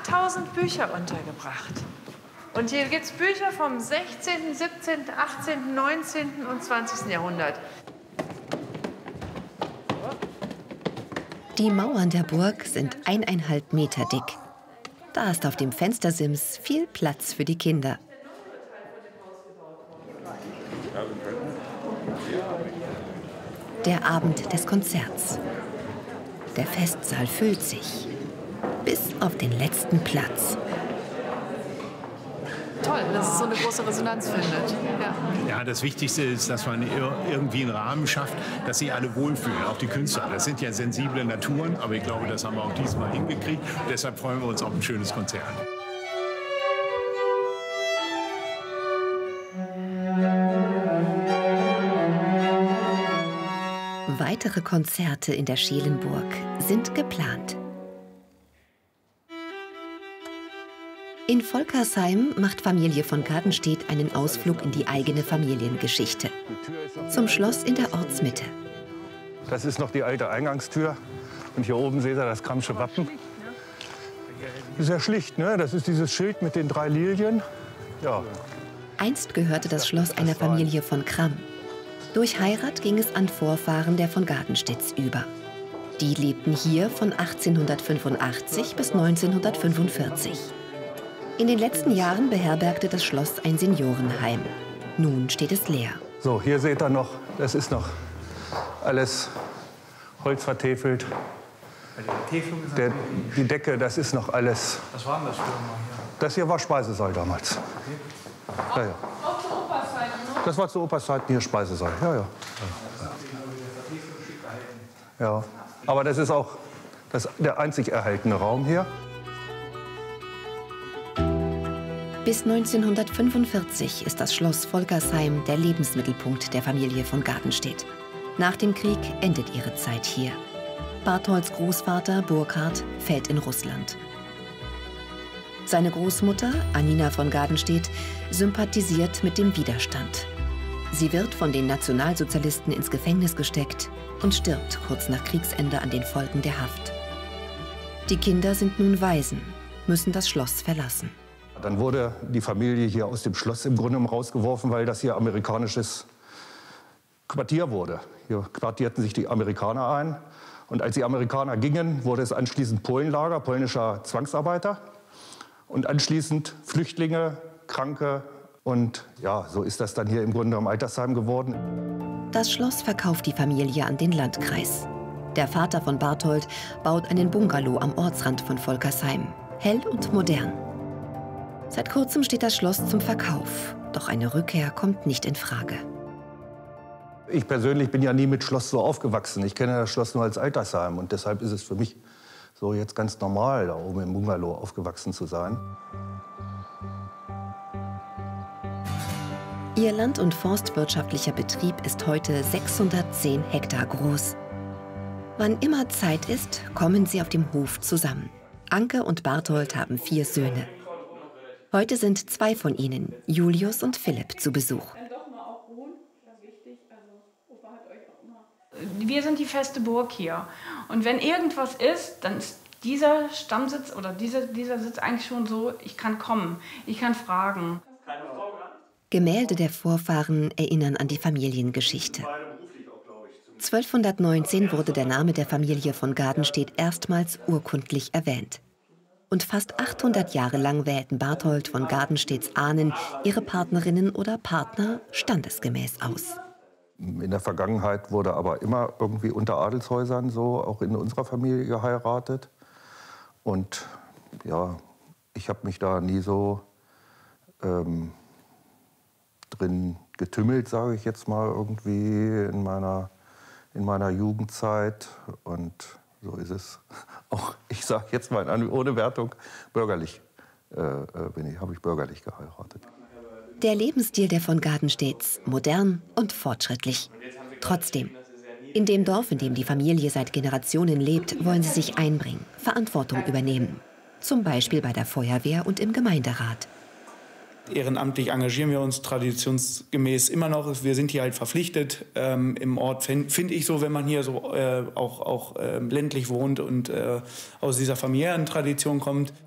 8000 Bücher untergebracht. Und hier gibt es Bücher vom 16., 17., 18., 19. und 20. Jahrhundert. Die Mauern der Burg sind 1,5 Meter dick. Da ist auf dem Fenstersims viel Platz für die Kinder. Der Abend des Konzerts. Der Festsaal füllt sich. Bis auf den letzten Platz. Toll, dass es so eine große Resonanz findet. Ja, das Wichtigste ist, dass man irgendwie einen Rahmen schafft, dass sich alle wohlfühlen, auch die Künstler. Das sind ja sensible Naturen, aber ich glaube, das haben wir auch diesmal hingekriegt. Und deshalb freuen wir uns auf ein schönes Konzert. Weitere Konzerte in der Scheelenburg sind geplant. In Volkersheim macht Familie von Gardenstedt einen Ausflug in die eigene Familiengeschichte. Zum Schloss in der Ortsmitte. Das ist noch die alte Eingangstür. Und hier oben seht ihr das Krammsche Wappen. Ist ja schlicht, ne? Das ist dieses Schild mit den 3 Lilien. Ja. Einst gehörte das Schloss einer Familie von Kramm. Durch Heirat ging es an Vorfahren der von Gardenstedts über. Die lebten hier von 1885 bis 1945. In den letzten Jahren beherbergte das Schloss ein Seniorenheim. Nun steht es leer. So, hier seht ihr noch, das ist noch alles holzvertäfelt. Die Decke, das ist noch alles. Was war denn das früher mal hier? Das hier war Speisesaal damals. Ja, ja. Auch zu Opas Zeiten, ne? Das war zu Opas Zeiten hier Speisesaal. Ja, ja. Ja. Aber das ist auch der einzig erhaltene Raum hier. Bis 1945 ist das Schloss Volkersheim der Lebensmittelpunkt der Familie von Gardenstedt. Nach dem Krieg endet ihre Zeit hier. Bartholds Großvater Burkhard fällt in Russland. Seine Großmutter, Anina von Gardenstedt, sympathisiert mit dem Widerstand. Sie wird von den Nationalsozialisten ins Gefängnis gesteckt und stirbt kurz nach Kriegsende an den Folgen der Haft. Die Kinder sind nun Waisen, müssen das Schloss verlassen. Dann wurde die Familie hier aus dem Schloss im Grunde rausgeworfen, weil das hier amerikanisches Quartier wurde. Hier quartierten sich die Amerikaner ein. Und als die Amerikaner gingen, wurde es anschließend Polenlager, polnischer Zwangsarbeiter. Und anschließend Flüchtlinge, Kranke. Und ja, so ist das dann hier im Grunde im Altersheim geworden. Das Schloss verkauft die Familie an den Landkreis. Der Vater von Barthold baut einen Bungalow am Ortsrand von Volkersheim. Hell und modern. Seit kurzem steht das Schloss zum Verkauf. Doch eine Rückkehr kommt nicht in Frage. Ich persönlich bin ja nie mit Schloss so aufgewachsen. Ich kenne das Schloss nur als Altersheim. Und deshalb ist es für mich so jetzt ganz normal, da oben im Bungalow aufgewachsen zu sein. Ihr land- und forstwirtschaftlicher Betrieb ist heute 610 Hektar groß. Wann immer Zeit ist, kommen sie auf dem Hof zusammen. Anke und Barthold haben 4 Söhne. Heute sind 2 von ihnen, Julius und Philipp, zu Besuch. Wir sind die feste Burg hier. Und wenn irgendwas ist, dann ist dieser Stammsitz oder dieser Sitz eigentlich schon so, ich kann kommen, ich kann fragen. Gemälde der Vorfahren erinnern an die Familiengeschichte. 1219 wurde der Name der Familie von Gardenstedt erstmals urkundlich erwähnt. Und fast 800 Jahre lang wählten Barthold von Gardenstedts Ahnen ihre Partnerinnen oder Partner standesgemäß aus. In der Vergangenheit wurde aber immer irgendwie unter Adelshäusern so auch in unserer Familie geheiratet. Und ja, ich habe mich da nie so drin getümmelt, sage ich jetzt mal, irgendwie in meiner Jugendzeit. Und so ist es auch, ich sage jetzt mal ohne Wertung, bürgerlich habe ich bürgerlich geheiratet. Der Lebensstil der von Gardenstedts, modern und fortschrittlich. Trotzdem, in dem Dorf, in dem die Familie seit Generationen lebt, wollen sie sich einbringen, Verantwortung übernehmen. Zum Beispiel bei der Feuerwehr und im Gemeinderat. Ehrenamtlich engagieren wir uns traditionsgemäß immer noch. Wir sind hier halt verpflichtet. Im Ort finde ich so, wenn man hier so auch ländlich wohnt und aus dieser familiären Tradition kommt.